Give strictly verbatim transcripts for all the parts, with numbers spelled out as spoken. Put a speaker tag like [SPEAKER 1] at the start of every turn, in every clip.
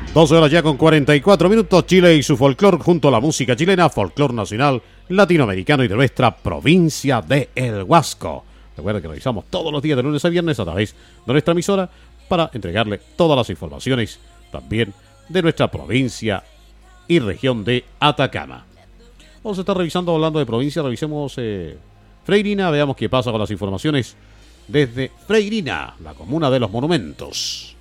[SPEAKER 1] doce horas ya con cuarenta y cuatro minutos. Chile y su folclor junto a la música chilena, folclor nacional, latinoamericano y de nuestra provincia de El Huasco. Recuerden que revisamos todos los días de lunes a viernes a través de nuestra emisora para entregarle todas las informaciones también de nuestra provincia y región de Atacama. Vamos a estar revisando, hablando de provincia, revisemos eh, Freirina, veamos qué pasa con las informaciones desde Freirina, la comuna de los monumentos.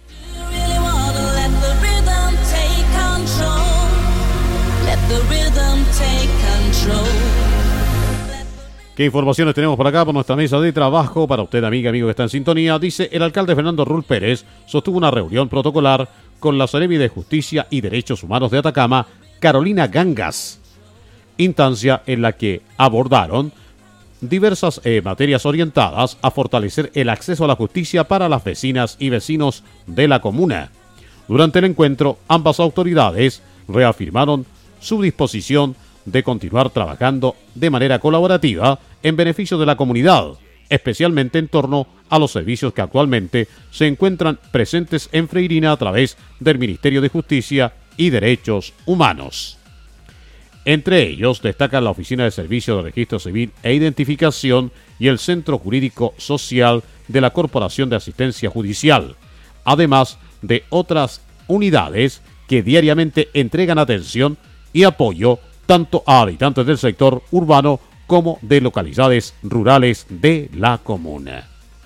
[SPEAKER 1] ¿Qué informaciones tenemos por acá por nuestra mesa de trabajo? Para usted, amiga, amigo que está en sintonía, dice: el alcalde Fernando Rull Pérez sostuvo una reunión protocolar con la Seremi de Justicia y Derechos Humanos de Atacama, Carolina Gangas, instancia en la que abordaron diversas eh, materias orientadas a fortalecer el acceso a la justicia para las vecinas y vecinos de la comuna. Durante el encuentro, ambas autoridades reafirmaron su disposición de continuar trabajando de manera colaborativa en beneficio de la comunidad, especialmente en torno a los servicios que actualmente se encuentran presentes en Freirina a través del Ministerio de Justicia y Derechos Humanos. Entre ellos destacan la Oficina de Servicio de Registro Civil e Identificación y el Centro Jurídico Social de la Corporación de Asistencia Judicial, además de otras unidades que diariamente entregan atención y apoyo tanto a habitantes del sector urbano como de localidades rurales de la comuna.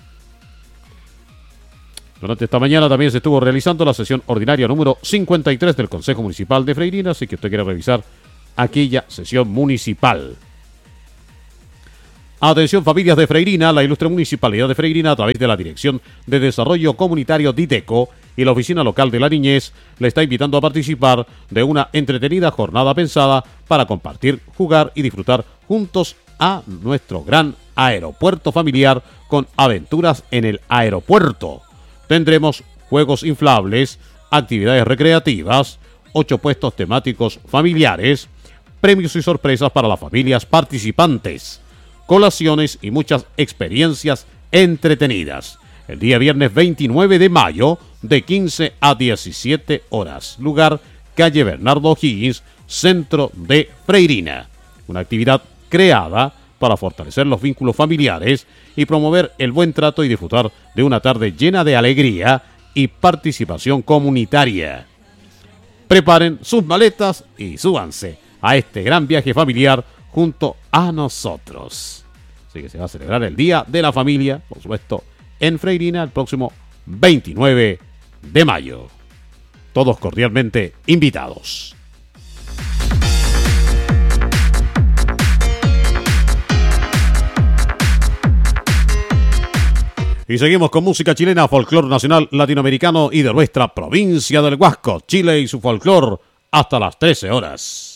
[SPEAKER 1] Durante esta mañana también se estuvo realizando la sesión ordinaria número cincuenta y tres del Consejo Municipal de Freirina, así que usted quiere revisar aquella sesión municipal. Atención, familias de Freirina, la ilustre Municipalidad de Freirina, a través de la Dirección de Desarrollo Comunitario DITECO y la Oficina Local de la Niñez, le está invitando a participar de una entretenida jornada pensada para compartir, jugar y disfrutar juntos a nuestro gran aeropuerto familiar con aventuras en el aeropuerto. Tendremos juegos inflables, actividades recreativas, ocho puestos temáticos familiares, premios y sorpresas para las familias participantes, colaciones y muchas experiencias entretenidas. El día viernes veintinueve de mayo, de quince a diecisiete horas. Lugar, calle Bernardo O'Higgins, centro de Freirina. Una actividad creada para fortalecer los vínculos familiares y promover el buen trato y disfrutar de una tarde llena de alegría y participación comunitaria. Preparen sus maletas y súbanse a este gran viaje familiar junto a nosotros. Así que se va a celebrar el Día de la Familia, por supuesto, en Freirina el próximo veintinueve de mayo. Todos cordialmente invitados. Y seguimos con música chilena, folclor nacional latinoamericano y de nuestra provincia del Huasco, Chile y su folclor, hasta las trece horas.